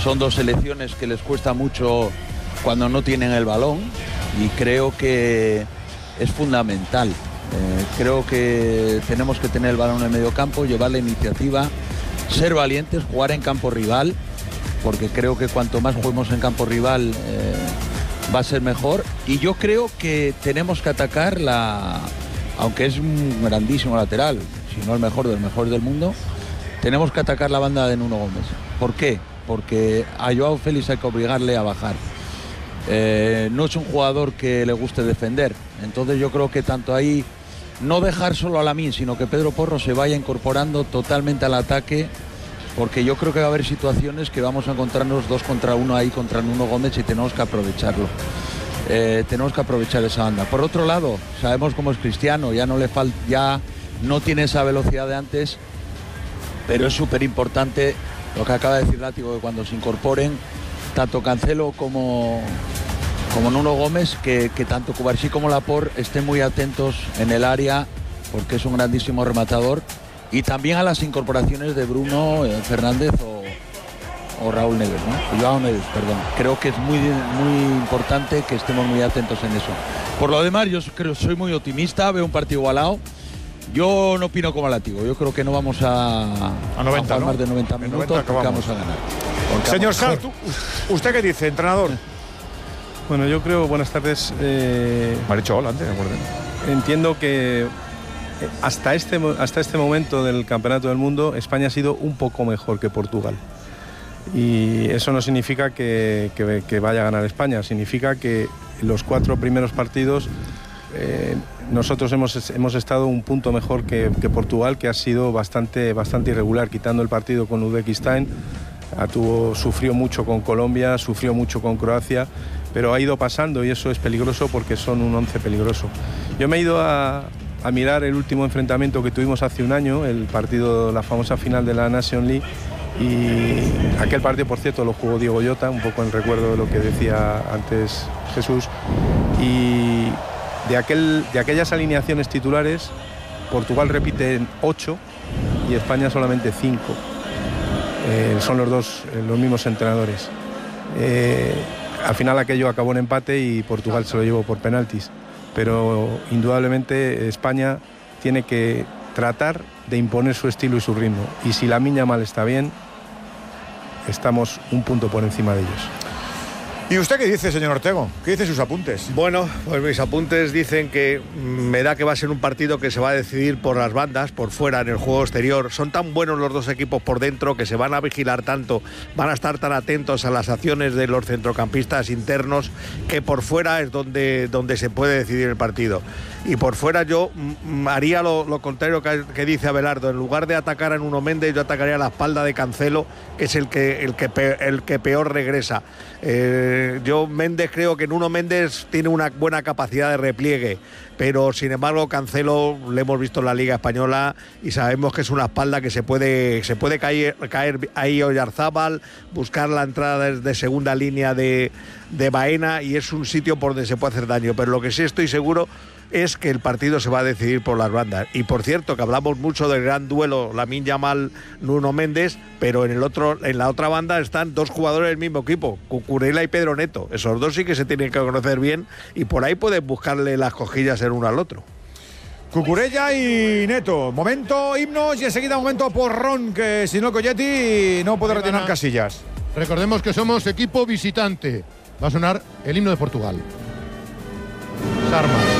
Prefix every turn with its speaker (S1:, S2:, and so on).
S1: Son dos selecciones que les cuesta mucho cuando no tienen el balón y creo que es fundamental. Creo que tenemos que tener el balón en el medio campo, llevar la iniciativa, ser valientes, jugar en campo rival, porque creo que cuanto más juguemos en campo rival va a ser mejor. Y yo creo que tenemos que atacar aunque es un grandísimo lateral, si no el mejor del mundo, tenemos que atacar la banda de Nuno Gómez. ¿Por qué? Porque a Joao Félix hay que obligarle a bajar. No es un jugador que le guste defender, entonces yo creo que tanto ahí no dejar solo a Lamine, sino que Pedro Porro se vaya incorporando totalmente al ataque, porque yo creo que va a haber situaciones que vamos a encontrarnos 2 contra 1 ahí contra Nuno Gómez y tenemos que aprovecharlo. Tenemos que aprovechar esa banda. Por otro lado, sabemos cómo es Cristiano, ya no tiene esa velocidad de antes, pero es súper importante lo que acaba de decir Látigo, que cuando se incorporen tanto Cancelo como Nuno Gómez, que tanto Cubarsí como Laporte estén muy atentos en el área, porque es un grandísimo rematador, y también a las incorporaciones de Bruno Fernández o Raúl Neves, ¿no? Joao Neves, perdón. Creo que es muy importante que estemos muy atentos en eso. Por lo demás, yo soy muy optimista, veo un partido igualado. Yo no opino como Látigo, yo creo que no vamos a
S2: 90,
S1: más de 90 minutos porque vamos a ganar.
S2: Señor Sanz, ¿usted qué dice, entrenador?
S3: Bueno, yo creo, buenas tardes.
S2: Me ha dicho hola antes, de acuerdo.
S3: Entiendo que hasta este momento del Campeonato del Mundo España ha sido un poco mejor que Portugal. Y eso no significa que vaya a ganar España, significa que los 4 primeros partidos nosotros hemos estado un punto mejor que Portugal, que ha sido bastante irregular, quitando el partido con Uzbekistán. Sufrió mucho con Colombia, sufrió mucho con Croacia, pero ha ido pasando y eso es peligroso porque son un 11 peligroso. Yo me he ido a mirar el último enfrentamiento que tuvimos hace un año, el partido, la famosa final de la Nation League, y aquel partido, por cierto, lo jugó Diego Llota, un poco en recuerdo de lo que decía antes Jesús, y de aquellas alineaciones titulares, Portugal repite en 8 y España solamente 5. Son los mismos entrenadores. Al final aquello acabó en empate y Portugal se lo llevó por penaltis, pero indudablemente España tiene que tratar de imponer su estilo y su ritmo, y si Lamine Yamal está bien, estamos un punto por encima de ellos.
S2: ¿Y usted qué dice, señor Ortego? ¿Qué dice sus apuntes?
S4: Bueno, pues mis apuntes dicen que me da que va a ser un partido que se va a decidir por las bandas, por fuera, en el juego exterior. Son tan buenos los dos equipos por dentro que se van a vigilar tanto, van a estar tan atentos a las acciones de los centrocampistas internos, que por fuera es donde se puede decidir el partido. Y por fuera yo haría lo contrario que dice Abelardo. En lugar de atacar a Nuno Méndez, yo atacaría a la espalda de Cancelo, que es el que peor regresa. Yo Méndez creo que Nuno Méndez tiene una buena capacidad de repliegue, pero sin embargo Cancelo le hemos visto en la Liga Española y sabemos que es una espalda que se puede caer ahí Oyarzábal, buscar la entrada de segunda línea de Baena, y es un sitio por donde se puede hacer daño. Pero lo que sí estoy seguro es que el partido se va a decidir por las bandas. Y por cierto, que hablamos mucho del gran duelo Lamine Yamal-Nuno Méndez, pero en la otra banda están 2 jugadores del mismo equipo, Cucurella y Pedro Neto. Esos 2 sí que se tienen que conocer bien y por ahí pueden buscarle las cosquillas el uno al otro.
S2: Cucurella y Neto. Momento himnos y enseguida momento porrón, que si no Colletti no puede rellenar casillas.
S5: Recordemos que somos equipo visitante. Va a sonar el himno de Portugal. Sarmas.